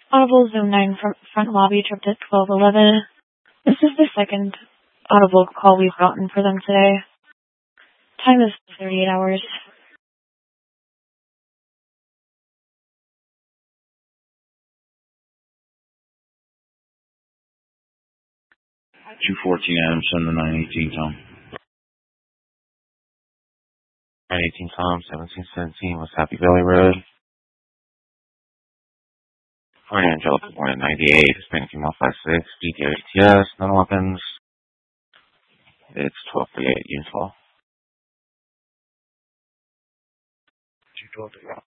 Audible Zoom 9 front lobby tripped at 12:11. This is the second Audible call we've gotten for them today. Time is 38 hours. 214 Adams, send the 918 Tom. 918 Tom, 1717 West Happy Valley Road. Fort Angelica, born in 98, Hispanic female 5'6", DTS, none weapons. It's 1238, Unifall. 212.